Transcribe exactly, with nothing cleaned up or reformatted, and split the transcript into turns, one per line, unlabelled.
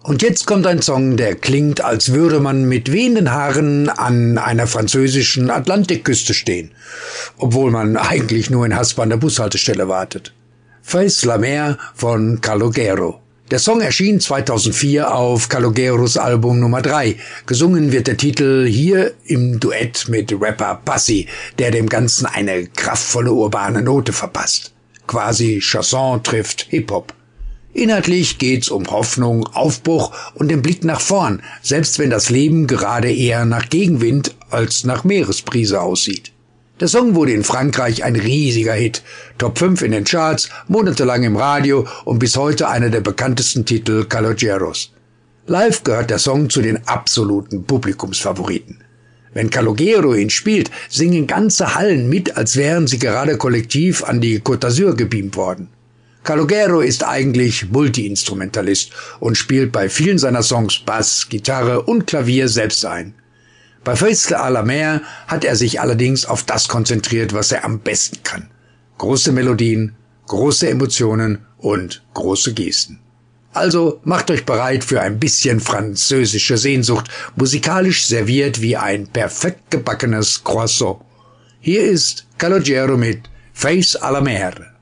Und jetzt kommt ein Song, der klingt, als würde man mit wehenden Haaren an einer französischen Atlantikküste stehen, obwohl man eigentlich nur in Haspa an der Bushaltestelle wartet. Face la Mer von Calogero. Der Song erschien zweitausendvier auf Calogeros Album Nummer drei. Gesungen wird der Titel hier im Duett mit Rapper Bassi, der dem Ganzen eine kraftvolle urbane Note verpasst. Quasi Chanson trifft Hip-Hop. Inhaltlich geht's um Hoffnung, Aufbruch und den Blick nach vorn, selbst wenn das Leben gerade eher nach Gegenwind als nach Meeresbrise aussieht. Der Song wurde in Frankreich ein riesiger Hit, Top fünf in den Charts, monatelang im Radio und bis heute einer der bekanntesten Titel Calogeros. Live gehört der Song zu den absoluten Publikumsfavoriten. Wenn Calogero ihn spielt, singen ganze Hallen mit, als wären sie gerade kollektiv an die Côte d'Azur gebeamt worden. Calogero ist eigentlich Multi-Instrumentalist und spielt bei vielen seiner Songs Bass, Gitarre und Klavier selbst ein. Bei Face la Mer hat er sich allerdings auf das konzentriert, was er am besten kann. Große Melodien, große Emotionen und große Gesten. Also macht euch bereit für ein bisschen französische Sehnsucht, musikalisch serviert wie ein perfekt gebackenes Croissant. Hier ist Calogero mit Face la Mer.